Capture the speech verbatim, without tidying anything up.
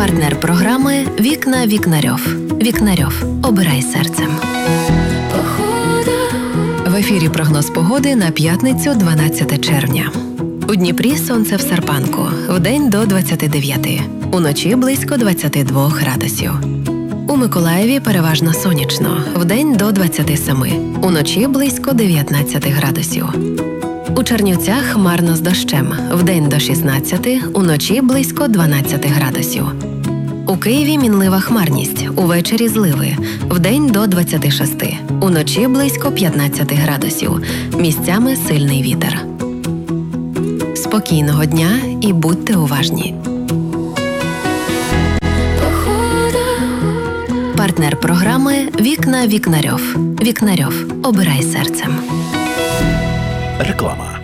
Партнер програми «Вікна Вікнарьов». Вікнарьов. Обирай серцем. В ефірі прогноз погоди на п'ятницю, дванадцяте червня. У Дніпрі сонце в серпанку, вдень до двадцяти дев'яти, уночі близько двадцяти двох градусів. У Миколаєві переважно сонячно, вдень до двадцяти семи, уночі близько дев'ятнадцяти градусів. У Чернівцях хмарно з дощем, вдень до шістнадцяти, уночі близько дванадцяти градусів. У Києві мінлива хмарність, увечері зливи, вдень до двадцяти шести, уночі близько п'ятнадцяти градусів, місцями сильний вітер. Спокійного дня і будьте уважні. Партнер програми «Вікна Вікнарьов». Вікнарьов. Обирай серцем. Реклама.